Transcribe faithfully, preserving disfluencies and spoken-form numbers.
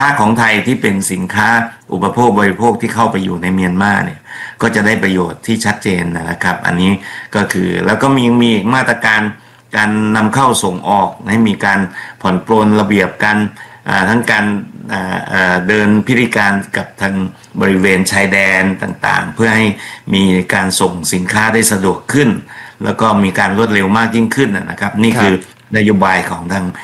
ค้าของไทยที่เป็นสินค้าอุปโภคบริโภคที่เข้าไปอยู่ในเมียนมาเนี่ยก็จะได้ประโยชน์ที่ชัดเจนนะครับอันนี้ก็คือแล้วก็มีมีมาตรการการนำเข้าส่งออกให้มีการผ่อนปลนระเบียบการทั้งการเดินพิธีการกับทางบริเวณชายแดนต่างๆเพื่อให้มีการส่งสินค้าได้สะดวกขึ้นแล้วก็มีการรวดเร็วมากยิ่งขึ้นนะครับนี่คือนโยบายของทาง